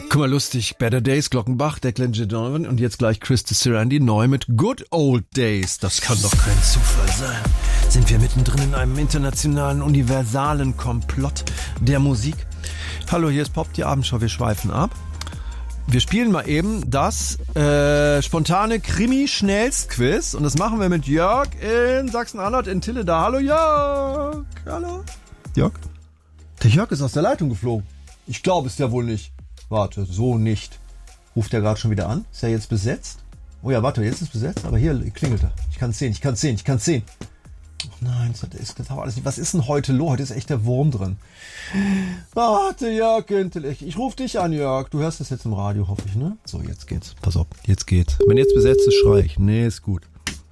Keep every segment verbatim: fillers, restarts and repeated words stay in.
Guck mal, lustig. Better Days, Glockenbach, Declan Donovan und jetzt gleich Chris Sarandon neu mit Good Old Days. Das kann doch kein Zufall sein. Sind wir mittendrin in einem internationalen, universalen Komplott der Musik? Hallo, hier ist Pop, die Abendschau. Wir schweifen ab. Wir spielen mal eben das äh, spontane Krimi-Schnellst-Quiz und das machen wir mit Jörg in Sachsen-Anhalt in Tilleda. Hallo Jörg! Hallo? Jörg? Der Jörg ist aus der Leitung geflogen. Ich glaube es ja wohl nicht. Warte, so nicht. Ruft er gerade schon wieder an? Ist er jetzt besetzt? Oh ja, warte, jetzt ist es besetzt, aber hier klingelt er. Ich kann es sehen, ich kann es sehen, ich kann es sehen. Ach nein, das ist das alles nicht. Was ist denn heute los? Heute ist echt der Wurm drin. Warte, Jörg, ich rufe dich an, Jörg. Du hörst das jetzt im Radio, hoffe ich, ne? So, jetzt geht's. Pass auf, jetzt geht's. Wenn jetzt besetzt ist, schrei ich. Nee, ist gut.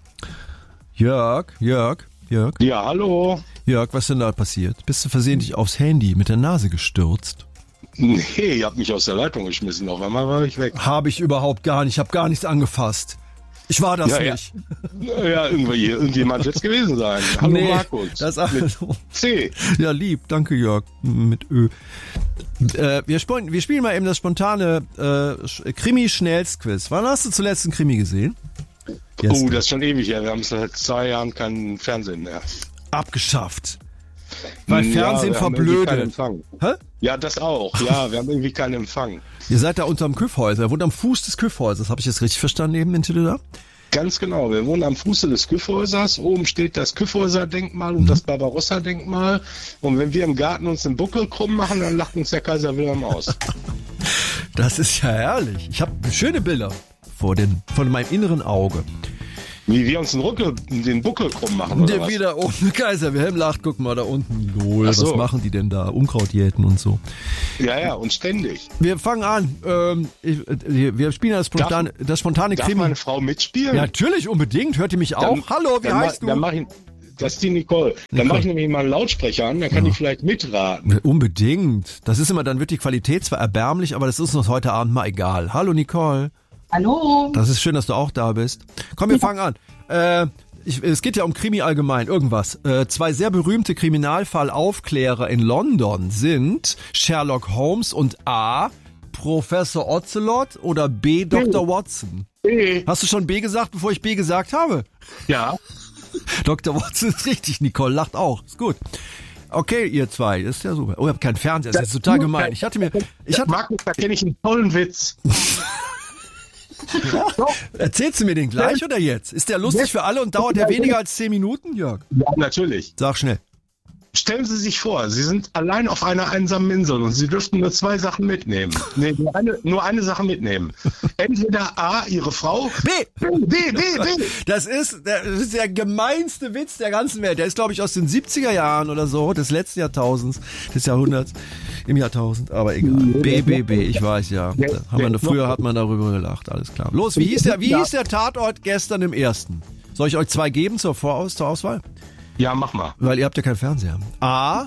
Jörg, Jörg, Jörg. Ja, hallo. Jörg, was ist denn da passiert? Bist du versehentlich aufs Handy mit der Nase gestürzt? Nee, ihr habt mich aus der Leitung geschmissen. Auf einmal war ich weg. Habe ich überhaupt gar nicht. Ich habe gar nichts angefasst. Ich war das ja, nicht. Ja, ja irgendwie, irgendjemand wird es gewesen sein. Hallo nee, Markus. Das mit C. Ja, lieb. Danke, Jörg. Mit Ö. Äh, wir, spielen, wir spielen mal eben das spontane äh, Krimi-Schnellst-Quiz. Wann hast du zuletzt einen Krimi gesehen? Yes. Oh, das ist schon ewig her. Wir haben seit zwei Jahren kein Fernsehen mehr. Abgeschafft. Weil Fernsehen ja, verblödet. Hä? Ja, das auch. Ja, wir haben irgendwie keinen Empfang. Ihr seid da unterm Küffhäuser. Ihr wohnt am Fuß des Küffhäusers. Habe ich das richtig verstanden eben in Tilleda? Ganz genau. Wir wohnen am Fuße des Küffhäusers. Oben steht das Küffhäuser-Denkmal und mhm. das Barbarossa-Denkmal. Und wenn wir im Garten uns den Buckel krumm machen, dann lacht uns der Kaiser Wilhelm aus. Das ist ja herrlich. Ich habe schöne Bilder vor, den, vor meinem inneren Auge. Wie wir uns den, Ruckel, den Buckel krumm machen, oder der was? Wieder oben, Kaiser Wilhelm lacht, guck mal da unten. Lol, so. Was machen die denn da? Unkrautjäten und so. Ja, ja, und ständig. Wir fangen an. Ähm, ich, wir spielen das spontane, darf, das spontane darf Krimi. Darf meine Frau mitspielen? Ja, natürlich, unbedingt. Hört ihr mich auch? Dann, Hallo, wie heißt ma, du? Dann mach ich, das ist die Nicole. Dann mache ich nämlich mal einen Lautsprecher an, dann kann ja. die vielleicht mitraten. Unbedingt. Das ist immer, dann wird die Qualität zwar erbärmlich, aber das ist uns heute Abend mal egal. Hallo, Nicole. Hallo. Das ist schön, dass du auch da bist. Komm, wir fangen an. Äh, ich, es geht ja um Krimi allgemein, irgendwas. Äh, zwei sehr berühmte Kriminalfallaufklärer in London sind Sherlock Holmes und A. Professor Ocelot oder B. Doktor B. Watson. B. Hast du schon B gesagt, bevor ich B gesagt habe? Ja. Doktor Watson ist richtig, Nicole lacht auch. Ist gut. Okay, ihr zwei, ist ja super. Oh, ich hab keinen Fernseher, das ist jetzt total gemein. Ich hatte mir... Ich hatte, Markus, da kenne ich einen tollen Witz. Ja. Erzählst du mir den gleich oder jetzt? Ist der lustig für alle und dauert der weniger als zehn Minuten, Jörg? Ja, natürlich. Sag schnell. Stellen Sie sich vor, Sie sind allein auf einer einsamen Insel und Sie dürften nur zwei Sachen mitnehmen. Nee, nur eine, nur eine Sache mitnehmen. Entweder A, Ihre Frau. B. B, B, B, B. Das ist, das ist der gemeinste Witz der ganzen Welt. Der ist, glaube ich, aus den siebziger Jahren oder so, des letzten Jahrtausends, des Jahrhunderts, im Jahrtausend, aber egal. B, B, B, ich weiß ja. Haben wir, früher hat man darüber gelacht, alles klar. Los, wie hieß der, wie hieß der Tatort gestern im ersten? Soll ich euch zwei geben zur Voraus, zur Auswahl? Ja, mach mal. Weil ihr habt ja keinen Fernseher. A,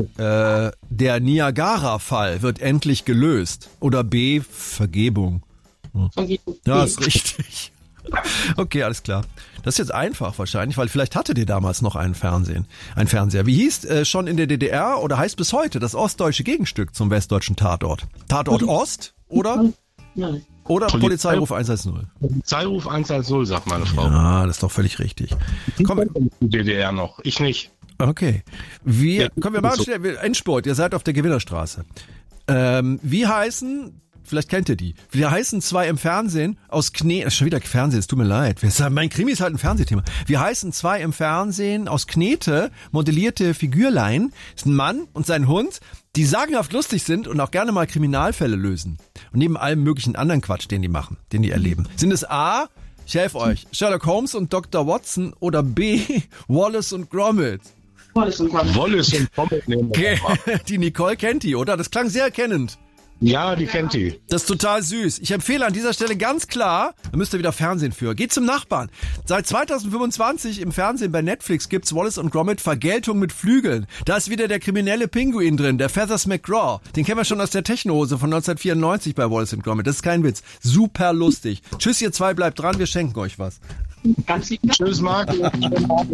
äh, der Niagara-Fall wird endlich gelöst. Oder B, Vergebung. Hm. Vergebung. Ja, ist richtig. Okay, alles klar. Das ist jetzt einfach wahrscheinlich, weil vielleicht hattet ihr damals noch einen Fernsehen, ein Fernseher. Wie hieß äh, schon in der D D R oder heißt bis heute das ostdeutsche Gegenstück zum westdeutschen Tatort? Tatort Ost oder? Nein. Oder Polizei, Polizeiruf eins eins null. Polizeiruf eins eins null, sagt meine Frau. Ja, das ist doch völlig richtig. Komm, die D D R noch, ich nicht. Okay. Wir, kommen wir mal schnell, Endspurt, ihr seid auf der Gewinnerstraße. Ähm, wie heißen, vielleicht kennt ihr die, wie heißen zwei im Fernsehen aus Knete, schon wieder Fernsehen, es tut mir leid. Mein Krimi ist halt ein Fernsehthema. Wie heißen zwei im Fernsehen aus Knete modellierte Figürlein, ist ein Mann und sein Hund, die sagenhaft lustig sind und auch gerne mal Kriminalfälle lösen. Und neben allem möglichen anderen Quatsch, den die machen, den die erleben. Sind es A, ich helfe euch, Sherlock Holmes und Doktor Watson oder B, Wallace und Gromit? Wallace und Gromit. Wallace und Gromit nehmen wir mal. Die Nicole kennt die, oder? Das klang sehr erkennend. Ja, die kennt die. Das ist total süß. Ich empfehle an dieser Stelle ganz klar, da müsst ihr wieder Fernsehen für. Geht zum Nachbarn. Seit zweitausendfünfundzwanzig im Fernsehen bei Netflix gibt's Wallace und Gromit Vergeltung mit Flügeln. Da ist wieder der kriminelle Pinguin drin, der Feathers McGraw. Den kennen wir schon aus der Technohose von neunzehnhundertvierundneunzig bei Wallace und Gromit. Das ist kein Witz. Super lustig. Tschüss, ihr zwei, bleibt dran, wir schenken euch was. Ganz lieb. Tschüss, Marc.